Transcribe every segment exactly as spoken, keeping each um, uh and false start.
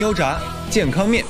油炸健康面，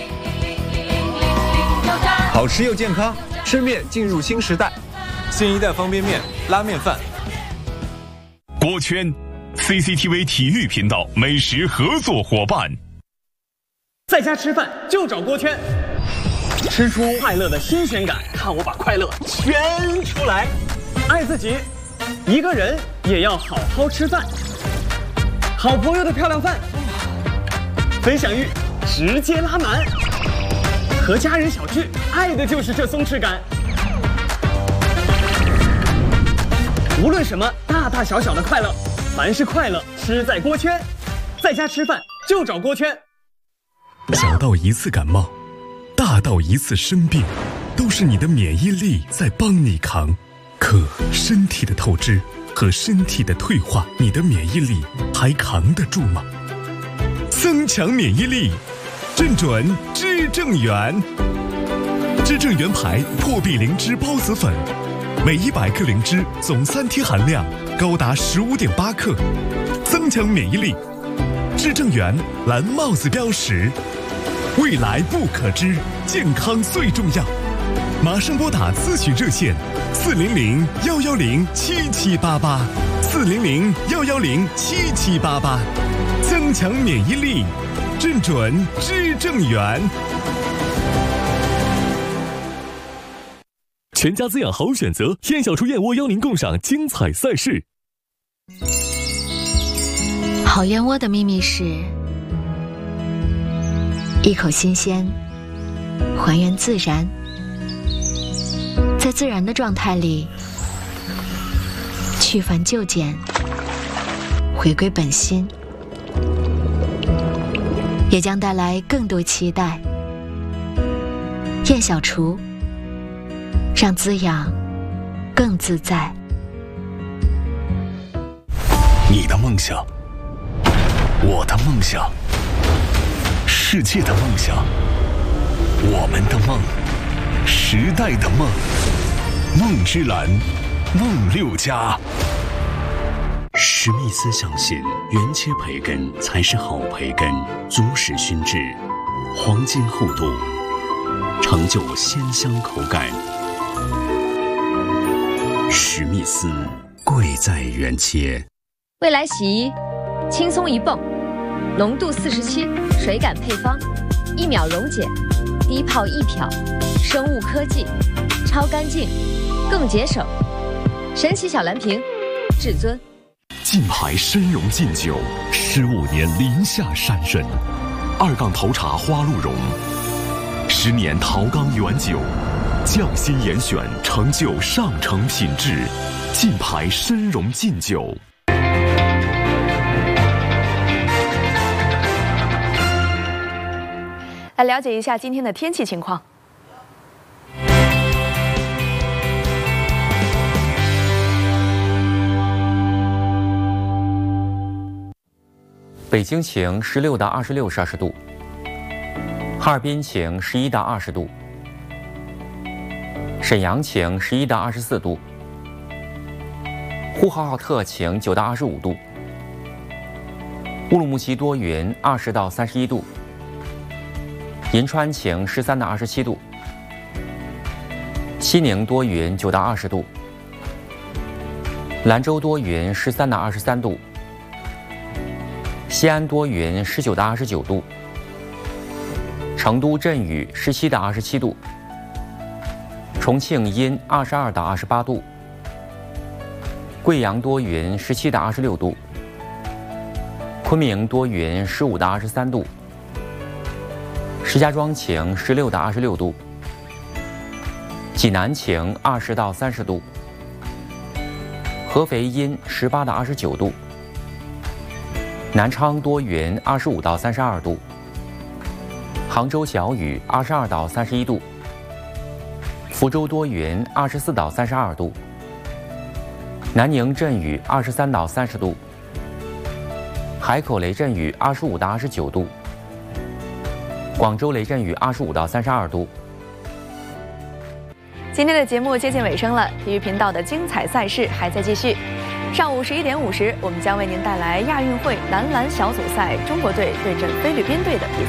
好吃又健康，吃面进入新时代。新一代方便面、拉面饭。 锅圈 ，C C T V 体育频道美食合作伙伴。 在家吃饭就找锅圈，吃出快乐的新鲜感，看我把快乐圈出来。爱自己，一个人也要好好吃饭。好朋友的漂亮饭，分享欲直接拉满。和家人小聚，爱的就是这松弛感。无论什么大大小小的快乐，凡是快乐吃在锅圈。在家吃饭就找锅圈。 小到一次感冒，大到一次生病，都是你的免疫力在帮你扛。可身体的透支和身体的退化，你的免疫力还扛得住吗？增强免疫力，正准知正元。知正元牌破壁灵芝孢子粉，每一百克灵芝总三贴含量高达十五点八克，增强免疫力。知正元蓝帽子标识，未来不可知，健康最重要。马上拨打咨询热线四零零幺幺零七七八八，四零零幺幺零七七八八，增强免疫力，正准知正元。 全家滋养好选择，燕小厨燕窝邀您共赏精彩赛事。 好燕窝的秘密是一口新鲜，还原自然，在自然的状态里去繁就简，回归本心，也将带来更多期待。燕小厨，让滋养更自在。 你的梦想，我的梦想，世界的梦想，我们的梦，时代的梦，梦之蓝，梦六家。 史密斯相信原切培根才是好培根，足使熏制，黄金厚度，成就鲜香口感。史密斯，贵在原切。 未来洗衣，轻松一泵，浓度四十七，水感配方，一秒溶解，低泡一漂，生物科技，超干净，更节省。神奇小蓝瓶，至尊。 金牌参茸劲酒，十五年林下山葚，二杠头茶花鹿茸，十年陶缸原酒，匠心严选，成就上乘品质。金牌参茸劲酒。 来了解一下今天的天气情况。 北京晴，十六到二十六摄氏度；哈尔滨晴，十一到二十度；沈阳晴，十一到二十四度；呼和浩特晴，九到二十五度；乌鲁木齐多云，二十到三十一度；银川晴，十三到二十七度；西宁多云，九到二十度；兰州多云，十三到二十三度；西安多云，十九到二十九度；成都阵雨，十七到二十七度；重庆阴，二十二到二十八度；贵阳多云，十七到二十六度；昆明多云，十五到二十三度；石家庄晴，十六到二十六度；济南晴，二十到三十度；合肥阴，十八到二十九度；南昌多云，二十五到三十二度；杭州小雨，二十二到三十一度；福州多云，二十四到三十二度；南宁阵雨，二十三到三十度；海口雷阵雨，二十五到二十九度；广州雷阵雨，二十五到三十二度。 今天的节目接近尾声了，体育频道的精彩赛事还在继续。 上午十一点五十，我们将为您带来亚运会男篮小组赛中国队对阵菲律宾队的比赛。